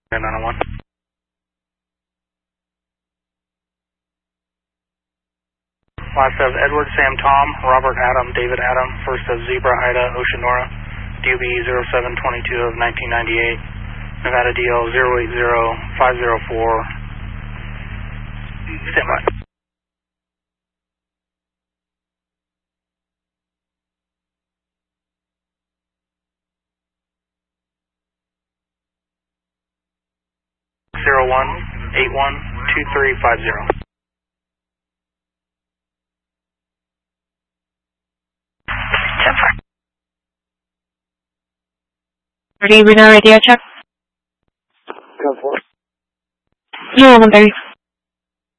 901. Last of Edward, Sam, Tom, Robert, Adam, David, Adam. First of Zebra, Ida, Oceanora. DUB 0722 of 1998. Nevada DL 080504. Stand by. Zero 01812350. Ready, Reno radio check? Go for it. No, 130.